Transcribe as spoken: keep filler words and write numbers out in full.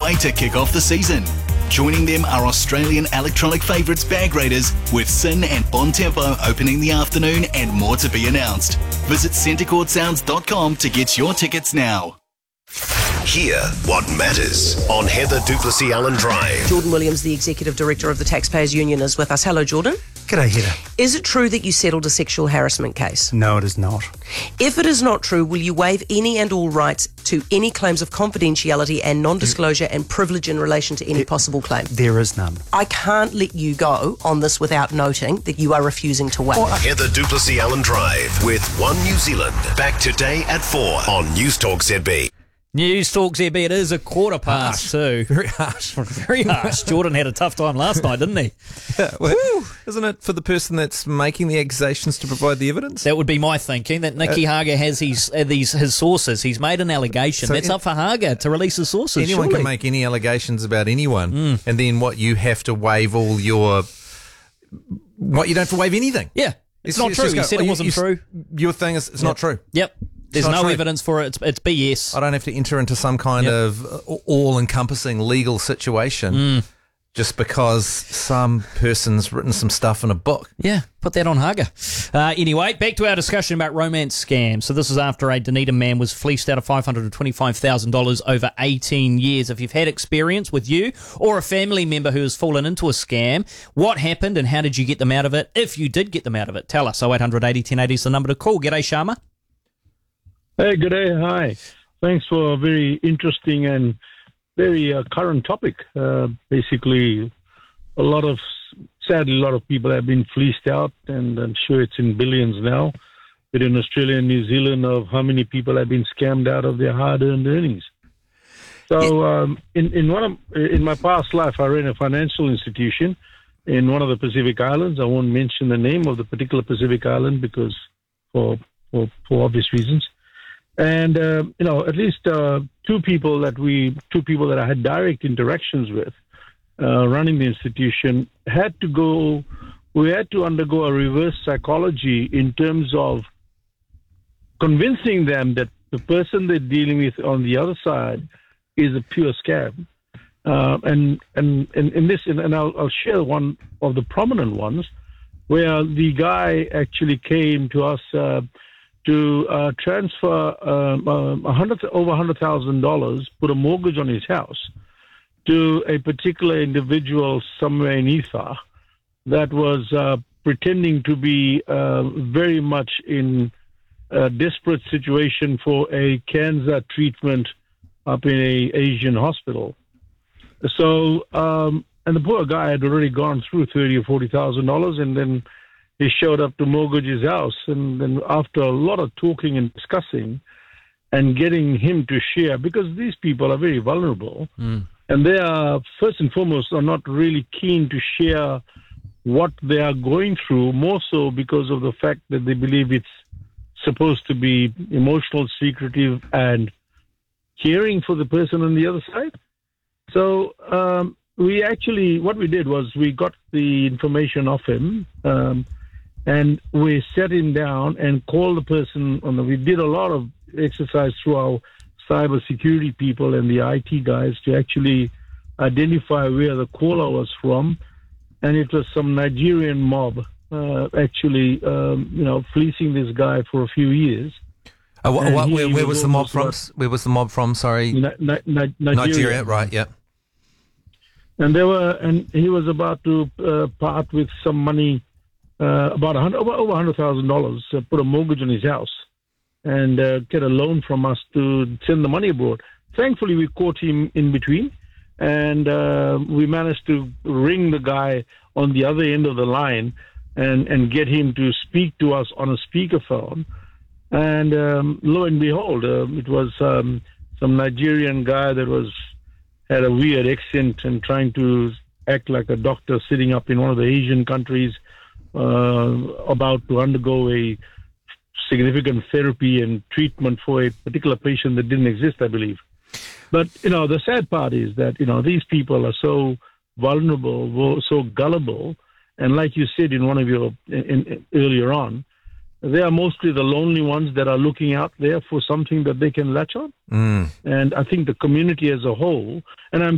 way to kick off the season. Joining them are Australian electronic favourites Bag Raiders, with Sin and Bon Tempo opening the afternoon and more to be announced. Visit centre court sounds dot com to get your tickets now. Hear what matters on Heather Duplessis Allen Drive. Jordan Williams, the Executive Director of the Taxpayers Union, is with us. Hello, Jordan. G'day, Heather. Is it true that you settled a sexual harassment case? No, it is not. If it is not true, will you waive any and all rights to any claims of confidentiality and non-disclosure and privilege in relation to any possible claim? There is none. I can't let you go on this without noting that you are refusing to waive. Heather Duplessis Allen Drive with One New Zealand. Back today at four on News Talk Z B. News Talk Z B, it is a quarter past two. Very harsh. Very harsh. Jordan had a tough time last night, didn't he? Yeah, well, isn't it for the person that's making the accusations to provide the evidence? That would be my thinking, that Nicky uh, Hager has his, uh, these, his sources. He's made an allegation. So That's in, up for Hager to release his sources. Anyone surely. can make any allegations about anyone, Mm. and then what, you have to waive all your... What, you don't have to waive anything? Yeah. It's, it's not true. He go, said it you, wasn't you, true. Your thing is, it's yep. not true. Yep. There's It's not no true. evidence for it. It's, it's B S. I don't have to enter into some kind Yep. of all-encompassing legal situation Mm. just because some person's written some stuff in a book. Yeah, put that on Hager. Uh, anyway, back to our discussion about romance scams. So this is after a Dunedin man was fleeced out of five hundred twenty-five thousand dollars over eighteen years. If you've had experience with you or a family member who has fallen into a scam, what happened and how did you get them out of it? If you did get them out of it, tell us. oh eight hundred eighty ten eighty is the number to call. G'day, Sharma. Hey, good day. Hi. Thanks for a very interesting and very uh, current topic. Uh, basically, a lot of, sadly, a lot of people have been fleeced out, and I'm sure it's in billions now, but in Australia and New Zealand, of how many people have been scammed out of their hard-earned earnings. So, um, in in one of in my past life, I ran a financial institution in one of the Pacific Islands. I won't mention the name of the particular Pacific Island because for for, for obvious reasons. And, uh, you know, at least uh, two people that we, two people that I had direct interactions with uh, running the institution had to go, we had to undergo a reverse psychology in terms of convincing them that the person they're dealing with on the other side is a pure scam. Uh, and, and, and in this, and I'll, I'll share one of the prominent ones where the guy actually came to us uh, to uh, transfer um, uh, one hundred, over one hundred thousand dollars, put a mortgage on his house, to a particular individual somewhere in E T H A that was uh, pretending to be uh, very much in a desperate situation for a cancer treatment up in a Asian hospital. So, um, and the poor guy had already gone through thirty or forty thousand dollars, and then he showed up to mortgage his house, and then after a lot of talking and discussing and getting him to share, because these people are very vulnerable, mm. and they are, first and foremost, are not really keen to share what they are going through, more so because of the fact that they believe it's supposed to be emotional, secretive, and caring for the person on the other side. So um, we actually, what we did was we got the information off him, um, and we sat him down and called the person on the, we did a lot of exercise through our cyber security people and the I T guys to actually identify where the caller was from. And it was some Nigerian mob, uh, actually, um, you know, fleecing this guy for a few years. Uh, what, what, where, where was the mob from? Where was the mob from? Sorry. Ni- Ni- Nigeria. Nigeria, right, yeah. And they were, and he was about to uh, part with some money, uh, about a hundred, over over hundred thousand dollars, uh, put a mortgage on his house, and uh, get a loan from us to send the money abroad. Thankfully, we caught him in between, and uh, we managed to ring the guy on the other end of the line, and and get him to speak to us on a speakerphone. And um, lo and behold, uh, it was um, some Nigerian guy that was had a weird accent and trying to act like a doctor sitting up in one of the Asian countries, uh, about to undergo a significant therapy and treatment for a particular patient that didn't exist, I believe. But, you know, the sad part is that, you know, these people are so vulnerable, so gullible, and like you said in one of your, in, in, earlier on, they are mostly the lonely ones that are looking out there for something that they can latch on. Mm. And I think the community as a whole, and I'm